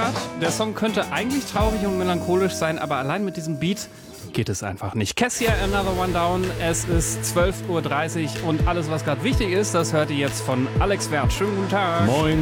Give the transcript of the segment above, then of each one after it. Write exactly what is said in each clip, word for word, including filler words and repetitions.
Grad. Der Song könnte eigentlich traurig und melancholisch sein, aber allein mit diesem Beat geht es einfach nicht. Cassia, Another One Down. Es ist zwölf Uhr dreißig und alles, was gerade wichtig ist, das hört ihr jetzt von Alex Werth. Schönen guten Tag. Moin.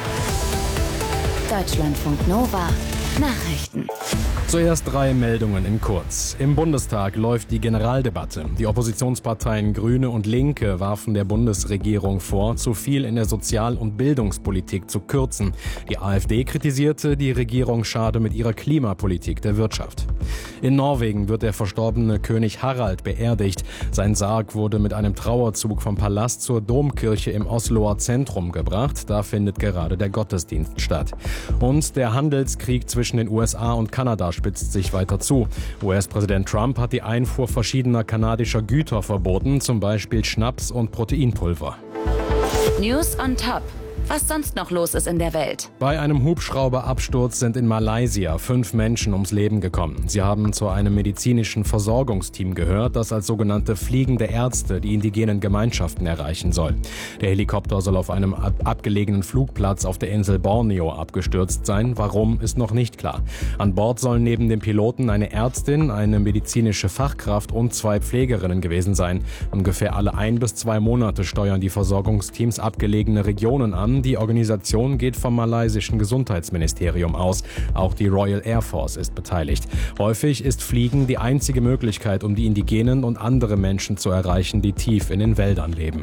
Deutschlandfunk Nova. Nachrichten. Zuerst drei Meldungen in kurz. Im Bundestag läuft die Generaldebatte. Die Oppositionsparteien Grüne und Linke warfen der Bundesregierung vor, zu viel in der Sozial- und Bildungspolitik zu kürzen. Die AfD kritisierte, die Regierung schade mit ihrer Klimapolitik der Wirtschaft. In Norwegen wird der verstorbene König Harald beerdigt. Sein Sarg wurde mit einem Trauerzug vom Palast zur Domkirche im Osloer Zentrum gebracht. Da findet gerade der Gottesdienst statt. Und der Handelskrieg zwischen den U S A und Kanada spitzt sich weiter zu. U S-Präsident Trump hat die Einfuhr verschiedener kanadischer Güter verboten, zum Beispiel Schnaps und Proteinpulver. News on Top. Was sonst noch los ist in der Welt. Bei einem Hubschrauberabsturz sind in Malaysia fünf Menschen ums Leben gekommen. Sie haben zu einem medizinischen Versorgungsteam gehört, das als sogenannte fliegende Ärzte die indigenen Gemeinschaften erreichen soll. Der Helikopter soll auf einem ab- abgelegenen Flugplatz auf der Insel Borneo abgestürzt sein. Warum, ist noch nicht klar. An Bord sollen neben dem Piloten eine Ärztin, eine medizinische Fachkraft und zwei Pflegerinnen gewesen sein. Ungefähr alle ein bis zwei Monate steuern die Versorgungsteams abgelegene Regionen an. Die Organisation geht vom malaysischen Gesundheitsministerium aus. Auch die Royal Air Force ist beteiligt. Häufig ist Fliegen die einzige Möglichkeit, um die Indigenen und andere Menschen zu erreichen, die tief in den Wäldern leben.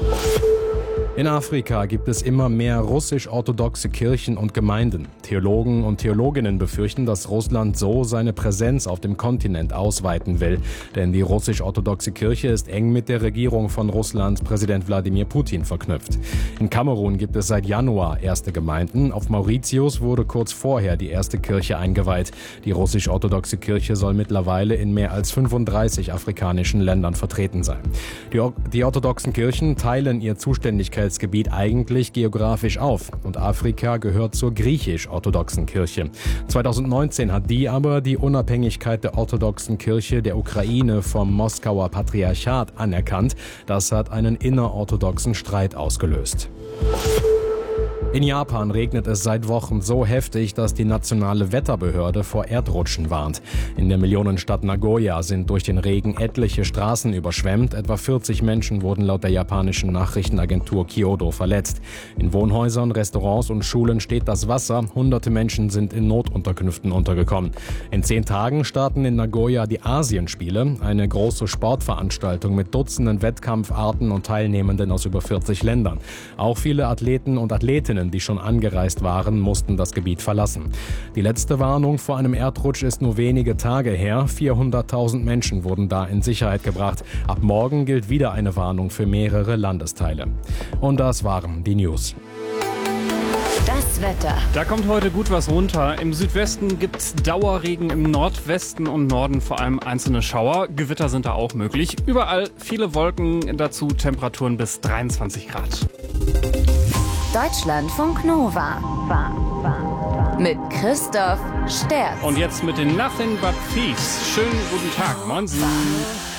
In Afrika gibt es immer mehr russisch-orthodoxe Kirchen und Gemeinden. Theologen und Theologinnen befürchten, dass Russland so seine Präsenz auf dem Kontinent ausweiten will. Denn die russisch-orthodoxe Kirche ist eng mit der Regierung von Russlands Präsident Wladimir Putin verknüpft. In Kamerun gibt es seit Januar erste Gemeinden. Auf Mauritius wurde kurz vorher die erste Kirche eingeweiht. Die russisch-orthodoxe Kirche soll mittlerweile in mehr als fünfunddreißig afrikanischen Ländern vertreten sein. Die, die orthodoxen Kirchen teilen ihr Zuständigkeitsgebiet eigentlich geografisch auf und Afrika gehört zur griechisch-orthodoxen Kirche. zweitausendneunzehn hat die aber die Unabhängigkeit der orthodoxen Kirche der Ukraine vom Moskauer Patriarchat anerkannt. Das hat einen innerorthodoxen Streit ausgelöst. In Japan regnet es seit Wochen so heftig, dass die nationale Wetterbehörde vor Erdrutschen warnt. In der Millionenstadt Nagoya sind durch den Regen etliche Straßen überschwemmt. Etwa vierzig Menschen wurden laut der japanischen Nachrichtenagentur Kyodo verletzt. In Wohnhäusern, Restaurants und Schulen steht das Wasser. Hunderte Menschen sind in Notunterkünften untergekommen. In zehn Tagen starten in Nagoya die Asienspiele, eine große Sportveranstaltung mit Dutzenden Wettkampfarten und Teilnehmenden aus über vierzig Ländern. Auch viele Athleten und Athletinnen, die schon angereist waren, mussten das Gebiet verlassen. Die letzte Warnung vor einem Erdrutsch ist nur wenige Tage her. vierhunderttausend Menschen wurden da in Sicherheit gebracht. Ab morgen gilt wieder eine Warnung für mehrere Landesteile. Und das waren die News. Das Wetter. Da kommt heute gut was runter. Im Südwesten gibt's Dauerregen, im Nordwesten und Norden vor allem einzelne Schauer. Gewitter sind da auch möglich. Überall viele Wolken, dazu Temperaturen bis dreiundzwanzig Grad. Deutschlandfunk Nova. Mit Christoph Sterz. Und jetzt mit den Nothing But Thieves. Schönen guten Tag. Moin Sie.